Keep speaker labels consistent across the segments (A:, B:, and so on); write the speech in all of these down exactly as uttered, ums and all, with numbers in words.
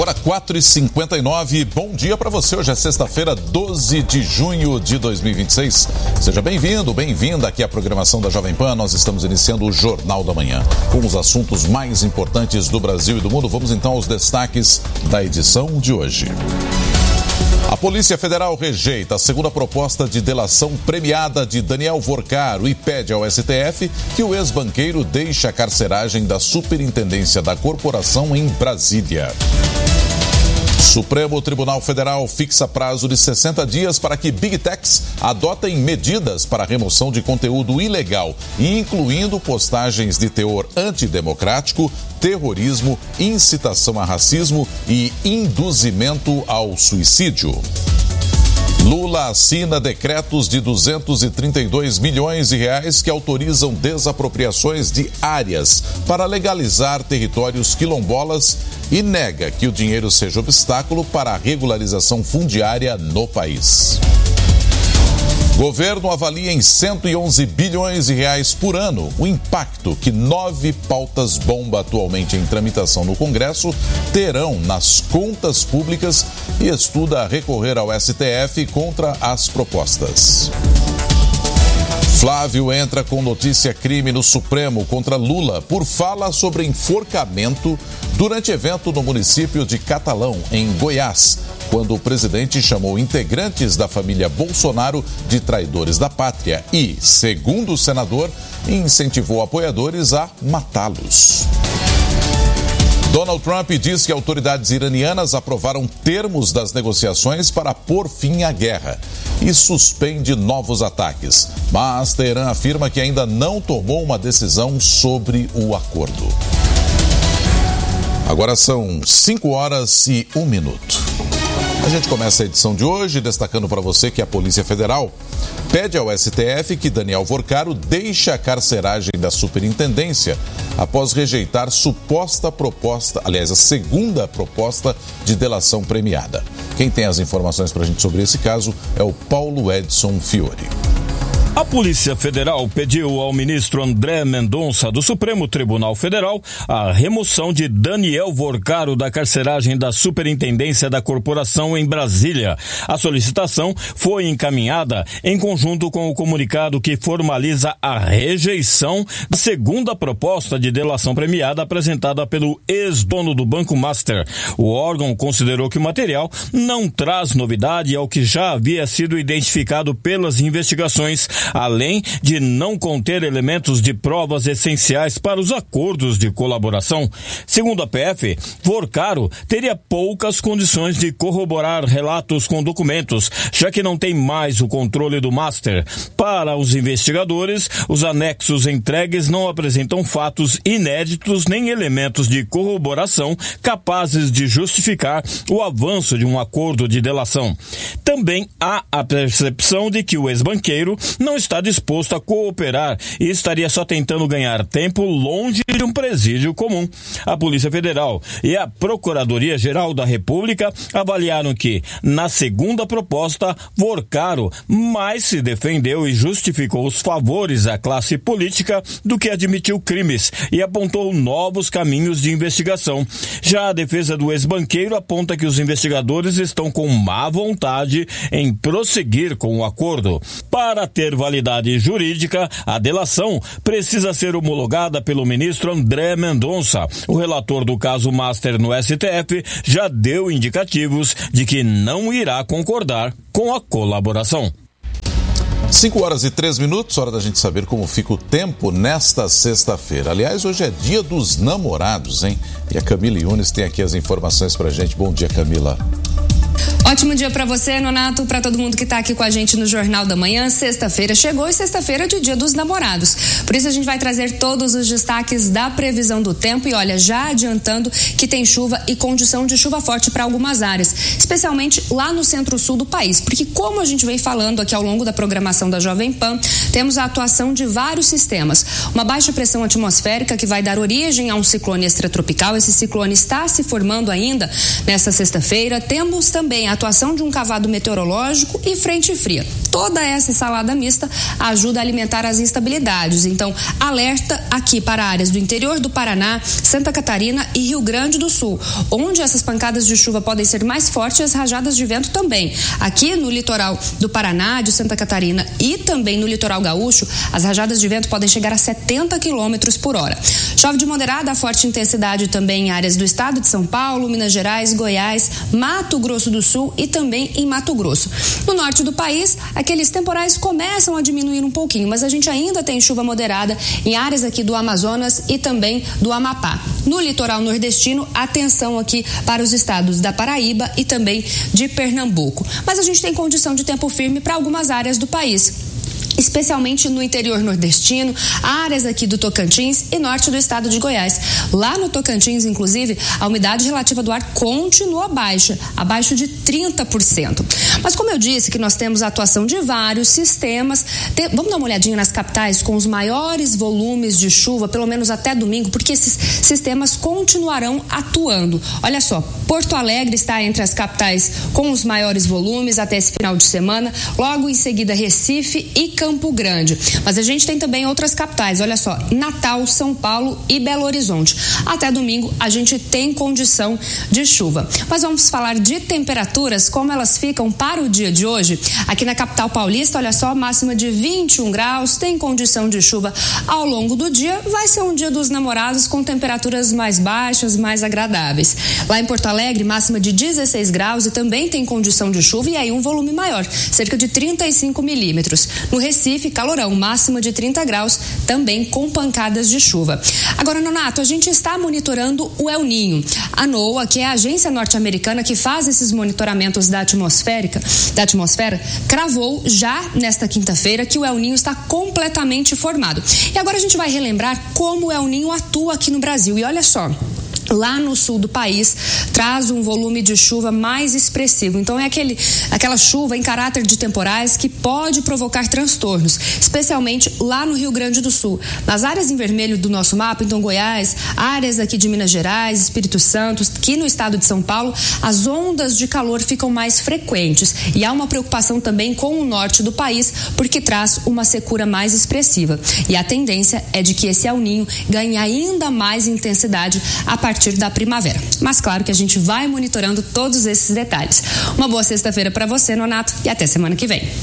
A: Agora quatro e cinquenta e nove, bom dia para você, hoje é sexta-feira, doze de junho de dois mil e vinte e seis. Seja bem-vindo, bem-vinda aqui à programação da Jovem Pan. Nós estamos iniciando o Jornal da Manhã com os assuntos mais importantes do Brasil e do mundo. Vamos então aos destaques da edição de hoje. A Polícia Federal rejeita a segunda proposta de delação premiada de Daniel Vorcaro e pede ao S T F que o ex-banqueiro deixe a carceragem da Superintendência da Corporação em Brasília. Supremo Tribunal Federal fixa prazo de sessenta dias para que Big Techs adotem medidas para a remoção de conteúdo ilegal, incluindo postagens de teor antidemocrático, terrorismo, incitação a racismo e induzimento ao suicídio. Lula assina decretos de duzentos e trinta e dois milhões de reais que autorizam desapropriações de áreas para legalizar territórios quilombolas e nega que o dinheiro seja obstáculo para a regularização fundiária no país. Governo avalia em cento e onze bilhões de reais por ano o impacto que nove pautas-bomba atualmente em tramitação no Congresso terão nas contas públicas e estuda recorrer ao S T F contra as propostas. Flávio entra com notícia crime no Supremo contra Lula por fala sobre enforcamento durante evento no município de Catalão, em Goiás, quando o presidente chamou integrantes da família Bolsonaro de traidores da pátria e, segundo o senador, incentivou apoiadores a matá-los. Donald Trump diz que autoridades iranianas aprovaram termos das negociações para pôr fim à guerra e suspende novos ataques, mas Teherã afirma que ainda não tomou uma decisão sobre o acordo. Agora são cinco horas e um minuto. A gente começa a edição de hoje destacando para você que a Polícia Federal pede ao S T F que Daniel Vorcaro deixe a carceragem da superintendência após rejeitar suposta proposta, aliás, a segunda proposta de delação premiada. Quem tem as informações para a gente sobre esse caso é o Paulo Edson Fiore.
B: A Polícia Federal pediu ao ministro André Mendonça, do Supremo Tribunal Federal, a remoção de Daniel Vorcaro da carceragem da Superintendência da Corporação em Brasília. A solicitação foi encaminhada em conjunto com o comunicado que formaliza a rejeição da segunda proposta de delação premiada apresentada pelo ex-dono do Banco Master. O órgão considerou que o material não traz novidade ao que já havia sido identificado pelas investigações, além de não conter elementos de provas essenciais para os acordos de colaboração. Segundo a P F, Vorcaro teria poucas condições de corroborar relatos com documentos, já que não tem mais o controle do Master. Para os investigadores, os anexos entregues não apresentam fatos inéditos nem elementos de corroboração capazes de justificar o avanço de um acordo de delação. Também há a percepção de que o ex-banqueiro não está disposto a cooperar e estaria só tentando ganhar tempo longe de um presídio comum. A Polícia Federal e a Procuradoria-Geral da República avaliaram que, na segunda proposta, Vorcaro mais se defendeu e justificou os favores à classe política do que admitiu crimes e apontou novos caminhos de investigação. Já a defesa do ex-banqueiro aponta que os investigadores estão com má vontade em prosseguir com o acordo. Para ter validade jurídica, a delação precisa ser homologada pelo ministro André Mendonça. O relator do caso Master no S T F já deu indicativos de que não irá concordar com a colaboração.
A: cinco horas e três minutos, hora da gente saber como fica o tempo nesta sexta-feira. Aliás, hoje é dia dos namorados, hein? E a Camila Yunes tem aqui as informações pra gente. Bom dia, Camila.
C: Ótimo dia para você, Nonato, para todo mundo que tá aqui com a gente no Jornal da Manhã. Sexta-feira chegou e sexta-feira é de Dia dos Namorados. Por isso a gente vai trazer todos os destaques da previsão do tempo e olha, já adiantando que tem chuva e condição de chuva forte para algumas áreas, especialmente lá no centro-sul do país, porque como a gente vem falando aqui ao longo da programação da Jovem Pan, temos a atuação de vários sistemas. Uma baixa pressão atmosférica que vai dar origem a um ciclone extratropical. Esse ciclone está se formando ainda nesta sexta-feira. Temos também a a atuação de um cavado meteorológico e frente fria. Toda essa salada mista ajuda a alimentar as instabilidades. Então, alerta aqui para áreas do interior do Paraná, Santa Catarina e Rio Grande do Sul, onde essas pancadas de chuva podem ser mais fortes e as rajadas de vento também. Aqui no litoral do Paraná, de Santa Catarina e também no litoral gaúcho, as rajadas de vento podem chegar a setenta quilômetros por hora. Chove de moderada a forte intensidade também em áreas do estado de São Paulo, Minas Gerais, Goiás, Mato Grosso do Sul e também em Mato Grosso. No norte do país, aqueles temporais começam a diminuir um pouquinho, mas a gente ainda tem chuva moderada em áreas aqui do Amazonas e também do Amapá. No litoral nordestino, atenção aqui para os estados da Paraíba e também de Pernambuco. Mas a gente tem condição de tempo firme para algumas áreas do país, especialmente no interior nordestino, áreas aqui do Tocantins e norte do estado de Goiás. Lá no Tocantins, inclusive, a umidade relativa do ar continua baixa, abaixo de trinta por cento. Mas como eu disse que nós temos a atuação de vários sistemas, tem, vamos dar uma olhadinha nas capitais com os maiores volumes de chuva, pelo menos até domingo, porque esses sistemas continuarão atuando. Olha só, Porto Alegre está entre as capitais com os maiores volumes até esse final de semana, logo em seguida Recife e Campo Grande. Mas a gente tem também outras capitais, olha só, Natal, São Paulo e Belo Horizonte. Até domingo a gente tem condição de chuva. Mas vamos falar de temperaturas, como elas ficam para o dia de hoje. Aqui na capital paulista, olha só, máxima de vinte e um graus, tem condição de chuva ao longo do dia. Vai ser um dia dos namorados com temperaturas mais baixas, mais agradáveis. Lá em Porto Alegre, máxima de dezesseis graus e também tem condição de chuva e aí um volume maior, cerca de trinta e cinco milímetros. No Recife, calorão, máxima de trinta graus, também com pancadas de chuva. Agora, Nonato, a gente está monitorando o El Ninho. A NOAA, que é a agência norte-americana que faz esses monitoramentos da atmosférica, da atmosfera, cravou já nesta quinta-feira que o El Ninho está completamente formado. E agora a gente vai relembrar como o El Ninho atua aqui no Brasil. E olha só, lá no sul do país traz um volume de chuva mais expressivo. Então é aquele, aquela chuva em caráter de temporais que pode provocar transtornos, especialmente lá no Rio Grande do Sul. Nas áreas em vermelho do nosso mapa, então Goiás, áreas aqui de Minas Gerais, Espírito Santo, aqui no estado de São Paulo, as ondas de calor ficam mais frequentes. E há uma preocupação também com o norte do país, porque traz uma secura mais expressiva. E a tendência é de que esse El Ninho ganhe ainda mais intensidade a partir da primavera. Mas claro que a gente vai monitorando todos esses detalhes. Uma boa sexta-feira para você, Nonato, e até semana que vem.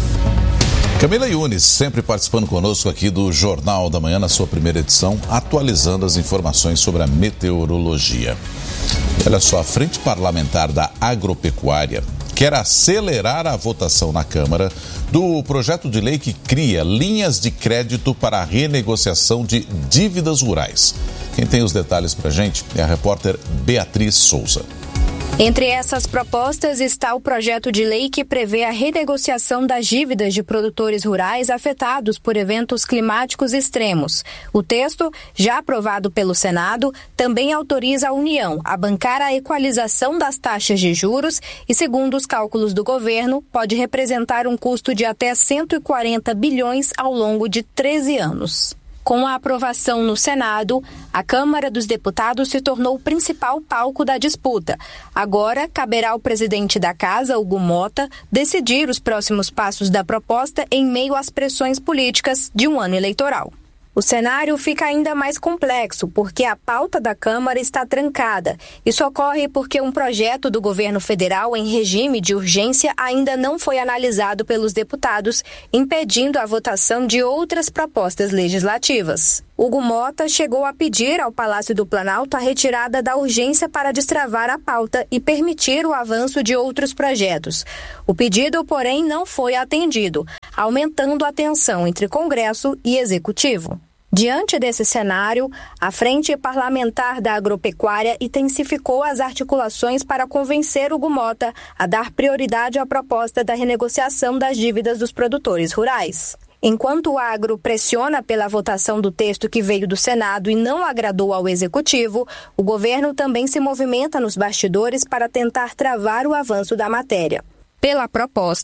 A: Camila Yunes, sempre participando conosco aqui do Jornal da Manhã, na sua primeira edição, atualizando as informações sobre a meteorologia. Olha só, a Frente Parlamentar da Agropecuária quer acelerar a votação na Câmara do projeto de lei que cria linhas de crédito para a renegociação de dívidas rurais. Quem tem os detalhes para a gente é a repórter Beatriz Souza.
D: Entre essas propostas está o projeto de lei que prevê a renegociação das dívidas de produtores rurais afetados por eventos climáticos extremos. O texto, já aprovado pelo Senado, também autoriza a União a bancar a equalização das taxas de juros e, segundo os cálculos do governo, pode representar um custo de até cento e quarenta bilhões ao longo de treze anos. Com a aprovação no Senado, a Câmara dos Deputados se tornou o principal palco da disputa. Agora, caberá ao presidente da Casa, Hugo Mota, decidir os próximos passos da proposta em meio às pressões políticas de um ano eleitoral. O cenário fica ainda mais complexo porque a pauta da Câmara está trancada. Isso ocorre porque um projeto do governo federal em regime de urgência ainda não foi analisado pelos deputados, impedindo a votação de outras propostas legislativas. Hugo Mota chegou a pedir ao Palácio do Planalto a retirada da urgência para destravar a pauta e permitir o avanço de outros projetos. O pedido, porém, não foi atendido, aumentando a tensão entre Congresso e Executivo. Diante desse cenário, a Frente Parlamentar da Agropecuária intensificou as articulações para convencer Hugo Mota a dar prioridade à proposta da renegociação das dívidas dos produtores rurais. Enquanto o agro pressiona pela votação do texto que veio do Senado e não agradou ao Executivo, o governo também se movimenta nos bastidores para tentar travar o avanço da matéria. Pela proposta,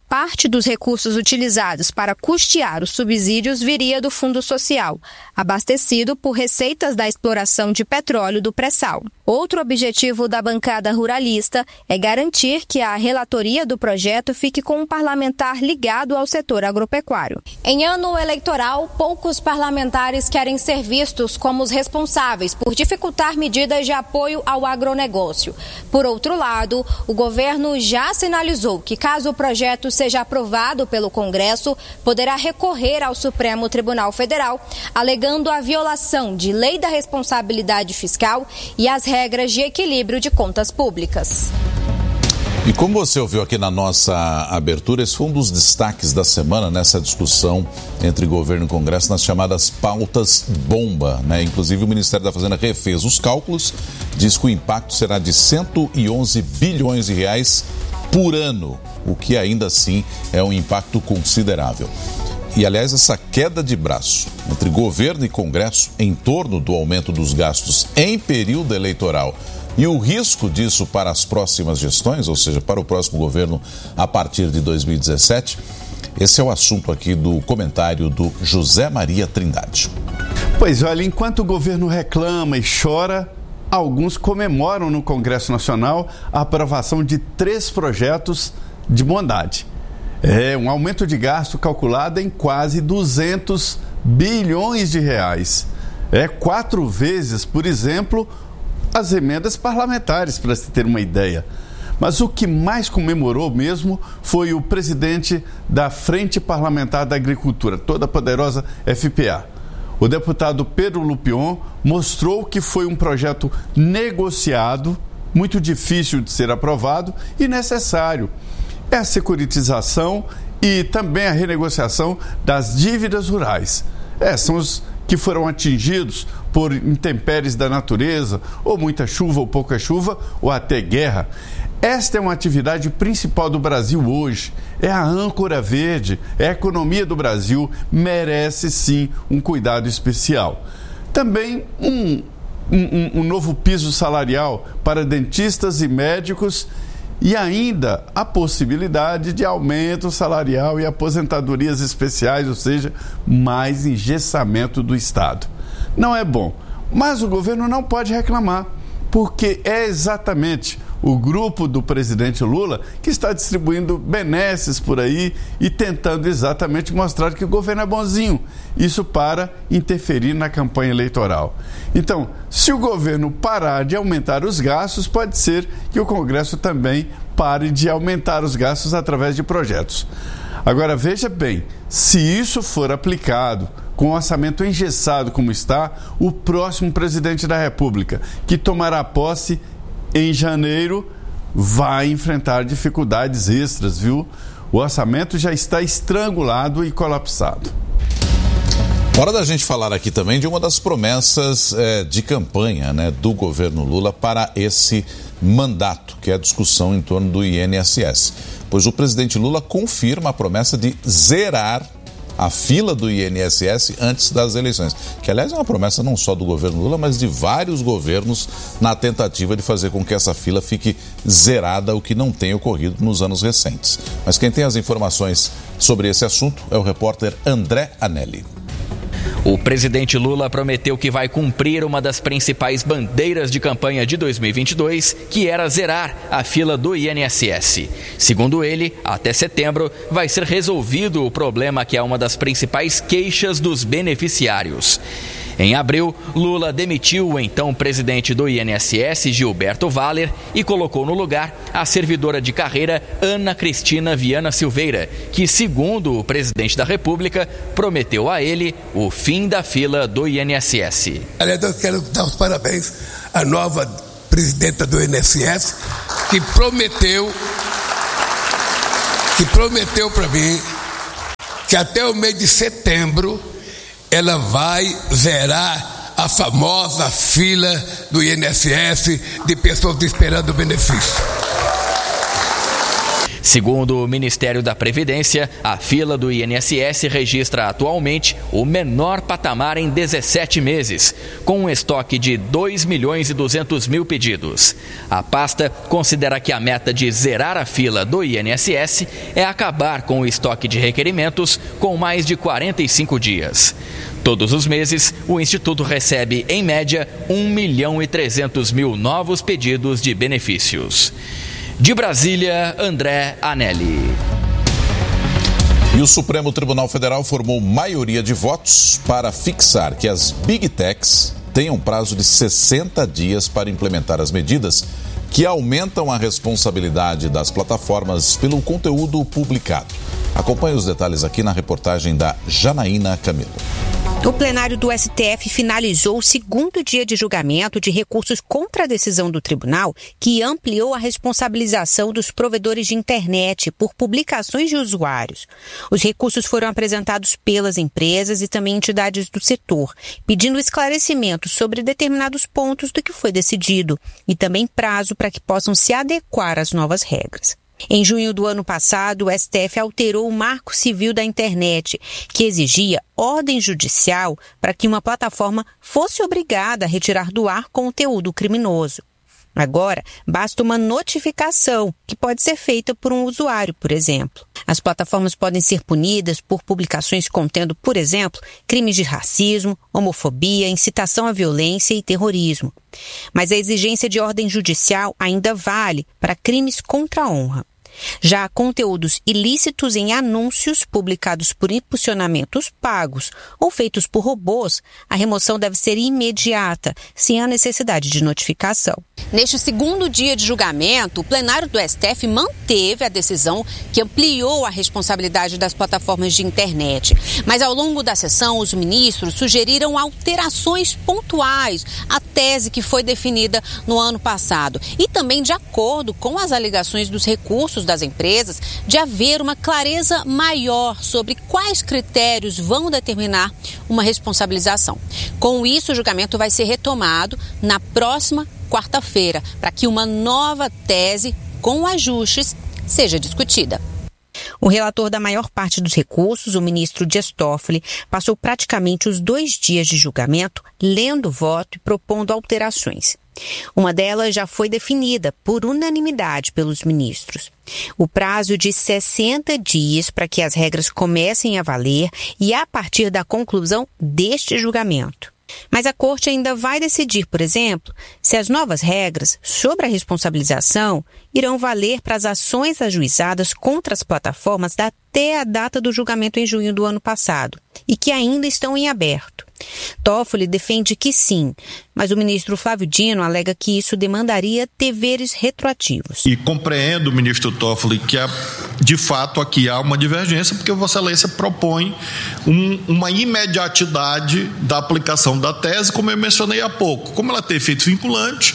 D: parte dos recursos utilizados para custear os subsídios viria do Fundo Social, abastecido por receitas da exploração de petróleo do pré-sal. Outro objetivo da bancada ruralista é garantir que a relatoria do projeto fique com um parlamentar ligado ao setor agropecuário. Em ano eleitoral, poucos parlamentares querem ser vistos como os responsáveis por dificultar medidas de apoio ao agronegócio. Por outro lado, o governo já sinalizou que, caso o projeto seja aprovado pelo Congresso, poderá recorrer ao Supremo Tribunal Federal, alegando a violação de lei da responsabilidade fiscal e as regras de equilíbrio de contas públicas.
A: E como você ouviu aqui na nossa abertura, esse foi um dos destaques da semana nessa discussão entre governo e Congresso nas chamadas pautas bomba, né? Inclusive o Ministério da Fazenda refez os cálculos, diz que o impacto será de cento e onze bilhões de reais por ano, o que ainda assim é um impacto considerável. E, aliás, essa queda de braço entre governo e Congresso em torno do aumento dos gastos em período eleitoral e o risco disso para as próximas gestões, ou seja, para o próximo governo a partir de dois mil e dezessete, esse é o assunto aqui do comentário do José Maria Trindade.
E: Pois olha, enquanto o governo reclama e chora, alguns comemoram no Congresso Nacional a aprovação de três projetos de bondade. É um aumento de gasto calculado em quase duzentos bilhões de reais. É quatro vezes, por exemplo, as emendas parlamentares, para se ter uma ideia. Mas o que mais comemorou mesmo foi o presidente da Frente Parlamentar da Agricultura, toda poderosa F P A. O deputado Pedro Lupion mostrou que foi um projeto negociado, muito difícil de ser aprovado e necessário. É a securitização e também a renegociação das dívidas rurais. É, são os que foram atingidos por intempéries da natureza, ou muita chuva ou pouca chuva, ou até guerra. Esta é uma atividade principal do Brasil hoje. É a âncora verde, é a economia do Brasil, merece sim um cuidado especial. Também um, um, um novo piso salarial para dentistas e médicos e ainda a possibilidade de aumento salarial e aposentadorias especiais, ou seja, mais engessamento do Estado. Não é bom, mas o governo não pode reclamar, porque é exatamente o grupo do presidente Lula que está distribuindo benesses por aí e tentando exatamente mostrar que o governo é bonzinho. Isso para interferir na campanha eleitoral. Então, se o governo parar de aumentar os gastos, pode ser que o Congresso também pare de aumentar os gastos através de projetos. Agora, veja bem, se isso for aplicado com o orçamento engessado como está, o próximo presidente da República, que tomará posse em janeiro, vai enfrentar dificuldades extras, viu? O orçamento já está estrangulado e colapsado.
A: Hora da gente falar aqui também de uma das promessas é, de campanha, né, do governo Lula para esse mandato, que é a discussão em torno do I N S S. Pois o presidente Lula confirma a promessa de zerar a fila do I N S S antes das eleições, que aliás é uma promessa não só do governo Lula, mas de vários governos na tentativa de fazer com que essa fila fique zerada, o que não tem ocorrido nos anos recentes. Mas quem tem as informações sobre esse assunto é o repórter André Anelli.
F: O presidente Lula prometeu que vai cumprir uma das principais bandeiras de campanha de dois mil e vinte e dois, que era zerar a fila do I N S S. Segundo ele, até setembro vai ser resolvido o problema que é uma das principais queixas dos beneficiários. Em abril, Lula demitiu o então presidente do I N S S, Gilberto Valler, e colocou no lugar a servidora de carreira Ana Cristina Viana Silveira, que, segundo o presidente da República, prometeu a ele o fim da fila do I N S S.
G: Aliás, eu quero dar os parabéns à nova presidenta do I N S S, que prometeu, que prometeu para mim que até o mês de setembro ela vai zerar a famosa fila do I N S S de pessoas esperando o benefício.
F: Segundo o Ministério da Previdência, a fila do I N S S registra atualmente o menor patamar em dezessete meses, com um estoque de dois milhões e duzentos mil pedidos. A pasta considera que a meta de zerar a fila do I N S S é acabar com o estoque de requerimentos com mais de quarenta e cinco dias. Todos os meses, o Instituto recebe, em média, um milhão e trezentos mil novos pedidos de benefícios. De Brasília, André Anelli.
A: E o Supremo Tribunal Federal formou maioria de votos para fixar que as Big Techs tenham prazo de sessenta dias para implementar as medidas que aumentam a responsabilidade das plataformas pelo conteúdo publicado. Acompanhe os detalhes aqui na reportagem da Janaína Camilo.
H: O plenário do S T F finalizou o segundo dia de julgamento de recursos contra a decisão do tribunal que ampliou a responsabilização dos provedores de internet por publicações de usuários. Os recursos foram apresentados pelas empresas e também entidades do setor, pedindo esclarecimento sobre determinados pontos do que foi decidido e também prazo para que possam se adequar às novas regras. Em junho do ano passado, o S T F alterou o Marco Civil da Internet, que exigia ordem judicial para que uma plataforma fosse obrigada a retirar do ar conteúdo criminoso. Agora, basta uma notificação, que pode ser feita por um usuário, por exemplo. As plataformas podem ser punidas por publicações contendo, por exemplo, crimes de racismo, homofobia, incitação à violência e terrorismo. Mas a exigência de ordem judicial ainda vale para crimes contra a honra. Já conteúdos ilícitos em anúncios publicados por impulsionamentos pagos ou feitos por robôs, a remoção deve ser imediata, sem a necessidade de notificação. Neste segundo dia de julgamento, o plenário do S T F manteve a decisão que ampliou a responsabilidade das plataformas de internet. Mas ao longo da sessão, os ministros sugeriram alterações pontuais à tese que foi definida no ano passado e também de acordo com as alegações dos recursos das empresas de haver uma clareza maior sobre quais critérios vão determinar uma responsabilização. Com isso, o julgamento vai ser retomado na próxima quarta-feira, para que uma nova tese com ajustes seja discutida. O relator da maior parte dos recursos, o ministro Dias Toffoli, passou praticamente os dois dias de julgamento lendo o voto e propondo alterações. Uma delas já foi definida por unanimidade pelos ministros. O prazo de sessenta dias para que as regras comecem a valer e a partir da conclusão deste julgamento. Mas a Corte ainda vai decidir, por exemplo, se as novas regras sobre a responsabilização irão valer para as ações ajuizadas contra as plataformas até a data do julgamento em junho do ano passado e que ainda estão em aberto. Toffoli defende que sim, mas o ministro Flávio Dino alega que isso demandaria deveres retroativos.
I: E compreendo, ministro Toffoli, que há, de fato aqui há uma divergência, porque Vossa Excelência propõe um, uma imediatidade da aplicação da tese, como eu mencionei há pouco. Como ela tem efeito vinculante,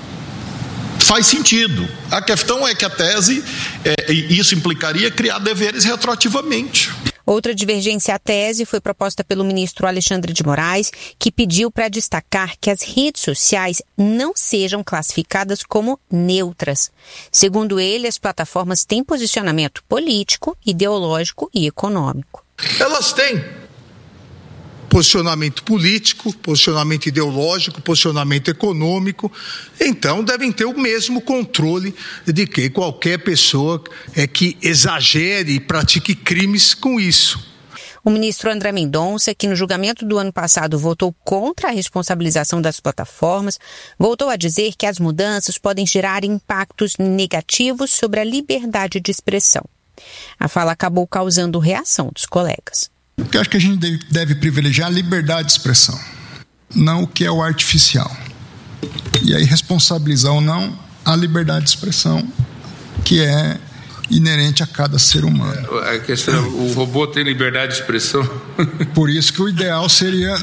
I: faz sentido. A questão é que a tese, é, isso implicaria criar deveres retroativamente.
H: Outra divergência à tese foi proposta pelo ministro Alexandre de Moraes, que pediu para destacar que as redes sociais não sejam classificadas como neutras. Segundo ele, as plataformas têm posicionamento político, ideológico e econômico.
J: Elas têm posicionamento político, posicionamento ideológico, posicionamento econômico, então devem ter o mesmo controle de que qualquer pessoa é que exagere e pratique crimes com isso.
H: O ministro André Mendonça, que no julgamento do ano passado votou contra a responsabilização das plataformas, voltou a dizer que as mudanças podem gerar impactos negativos sobre a liberdade de expressão. A fala acabou causando reação dos colegas.
K: Porque eu acho que a gente deve, deve privilegiar a liberdade de expressão, não o que é o artificial. E aí responsabilizar ou não a liberdade de expressão, que é inerente a cada ser humano.
L: A questão, o robô tem liberdade de expressão?
K: Por isso que o ideal seria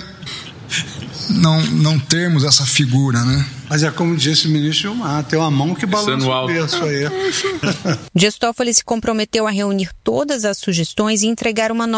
K: não, não termos essa figura, né?
J: Mas é como disse o ministro Gilmar, tem uma mão que balança o berço aí.
H: Dias Toffoli se comprometeu a reunir todas as sugestões e entregar uma nova